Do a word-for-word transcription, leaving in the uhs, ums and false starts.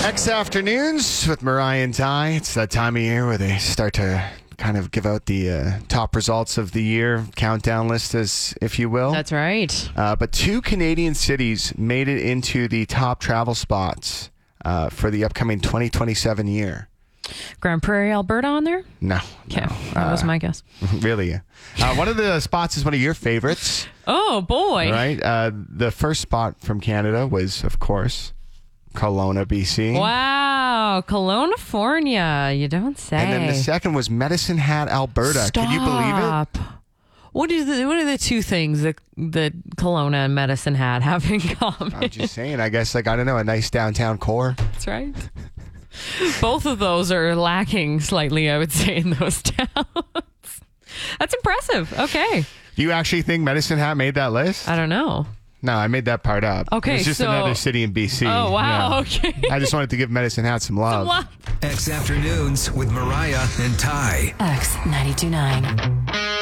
X Afternoons with Mariah and Ty. It's that time of year where they start to kind of give out the uh, top results of the year, countdown list, as if you will. That's right. Uh, but two Canadian cities made it into the top travel spots uh, for the upcoming twenty twenty-seven year. Grand Prairie, Alberta on there? No. Okay, no. that uh, was my guess. Really? Uh, one of the spots is one of your favorites. Oh, boy. Right? Uh, the first spot from Canada was, of course, Kelowna, B C. Wow, Kelowna, you don't say. And then the second was Medicine Hat, Alberta. Stop. Can you believe it? What are the what are the two things that that Kelowna and Medicine Hat have in common? I'm just saying. I guess, like, I don't know, a nice downtown core. That's right. Both of those are lacking slightly, I would say, in those towns. That's impressive. Okay. Do you actually think Medicine Hat made that list? I don't know. No, I made that part up. Okay, It's just so- another city in B C. Oh, wow. Yeah. Okay. I just wanted to give Medicine Hat some love. Wow. X Afternoons with Mariah and Ty. X ninety-two point nine.